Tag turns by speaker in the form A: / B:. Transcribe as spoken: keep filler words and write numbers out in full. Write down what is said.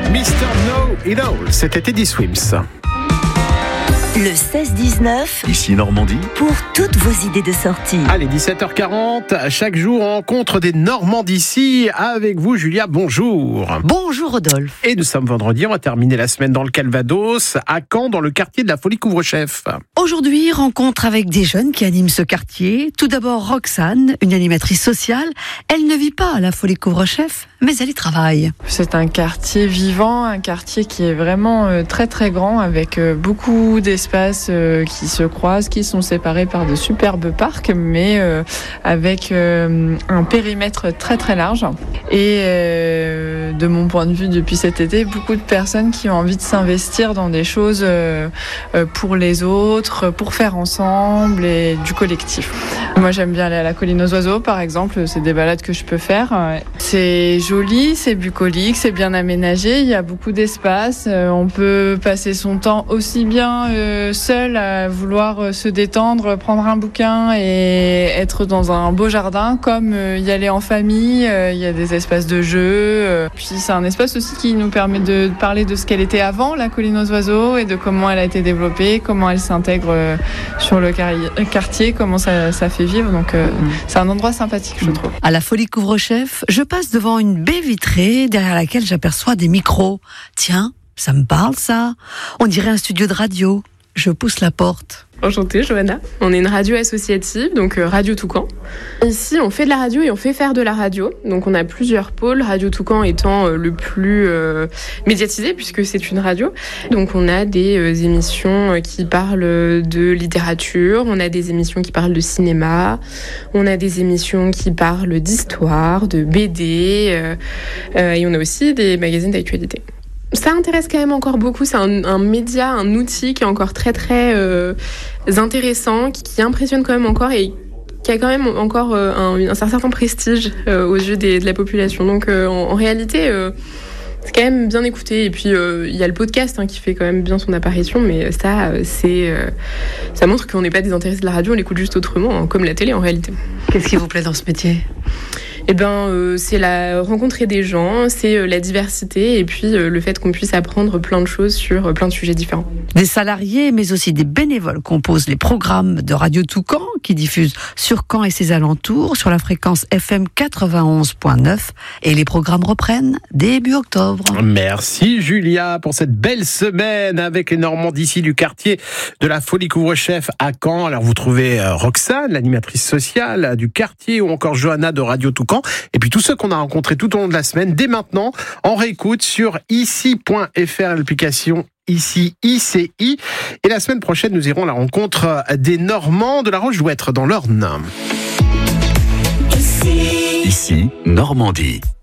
A: mister Know-It-All, c'était Teddy Swims.
B: Le seize dix-neuf,
C: Ici Normandie,
B: pour toutes vos idées de sortie.
A: Allez, dix-sept heures quarante, chaque jour, rencontre des Normands d'ici. Avec vous, Julia, bonjour.
D: Bonjour Rodolphe.
A: Et nous sommes vendredi, on va terminer la semaine dans le Calvados, à Caen, dans le quartier de la Folie Couvre-Chef.
D: Aujourd'hui, rencontre avec des jeunes qui animent ce quartier. Tout d'abord, Roxane, une animatrice sociale. Elle ne vit pas à la Folie Couvre-Chef, mais elle y travaille.
E: C'est un quartier vivant, un quartier qui est vraiment euh, très très grand, avec euh, beaucoup d'espaces euh, qui se croisent, qui sont séparés par de superbes parcs, mais euh, avec euh, un périmètre très très large. Et euh, de mon point de vue, depuis cet été, beaucoup de personnes qui ont envie de s'investir dans des choses euh, euh, pour les autres, pour faire ensemble et du collectif. Moi, j'aime bien aller à la colline aux oiseaux, par exemple. C'est des balades que je peux faire. C'est joli, c'est bucolique, c'est bien aménagé. Il y a beaucoup d'espace. On peut passer son temps aussi bien euh, seul à vouloir se détendre, prendre un bouquin et être dans un beau jardin, comme euh, y aller en famille. Euh, il y a des espaces de jeu. Euh, puis c'est un espace aussi qui nous permet de parler de ce qu'elle était avant, la colline aux oiseaux, et de comment elle a été développée, comment elle s'intègre euh, sur le car- quartier, comment ça, ça fait vivre. Donc euh, mmh. c'est un endroit sympathique, je trouve.
D: À la Folie Couvre-Chef, je passe devant une baie vitrée derrière laquelle j'aperçois des micros. Tiens, ça me parle ça. On dirait un studio de radio. Je pousse la porte.
F: Enchantée, Johanna. On est une radio associative, donc euh, Radio Toucan. Ici, on fait de la radio et on fait faire de la radio. Donc, on a plusieurs pôles, Radio Toucan étant euh, le plus euh, médiatisé, puisque c'est une radio. Donc, on a des euh, émissions euh, qui parlent de littérature, on a des émissions qui parlent de cinéma, on a des émissions qui parlent d'histoire, de B D, euh, euh, et on a aussi des magazines d'actualité. Ça intéresse quand même encore beaucoup, c'est un, un média, un outil qui est encore très très euh, intéressant, qui, qui impressionne quand même encore et qui a quand même encore euh, un, un certain prestige euh, aux yeux des, de la population. Donc euh, en, en réalité, euh, c'est quand même bien écouté. Et puis il euh, y a le podcast hein, qui fait quand même bien son apparition, mais ça, euh, c'est, euh, ça montre qu'on n'est pas désintéressé de la radio, on l'écoute juste autrement, hein, comme la télé en réalité.
D: Qu'est-ce qui vous plaît dans ce métier ?
F: Eh ben, euh, c'est la rencontrer des gens, c'est euh, la diversité et puis euh, le fait qu'on puisse apprendre plein de choses sur euh, plein de sujets différents.
D: Des salariés, mais aussi des bénévoles composent les programmes de Radio Toucan qui diffusent sur Caen et ses alentours sur la fréquence F M quatre-vingt-onze virgule neuf et les programmes reprennent début octobre.
A: Merci Julia pour cette belle semaine avec les Normands d'ici du quartier de la Folie Couvre-Chef à Caen. Alors vous trouvez Roxane, l'animatrice sociale du quartier, ou encore Johanna de Radio Toucan. Et puis tous ceux qu'on a rencontrés tout au long de la semaine, dès maintenant, on réécoute sur ici point f r, l'application Ici, I C I. Et la semaine prochaine, nous irons à la rencontre des Normands de la Roche-Douêtre dans l'Orne.
C: Ici Normandie.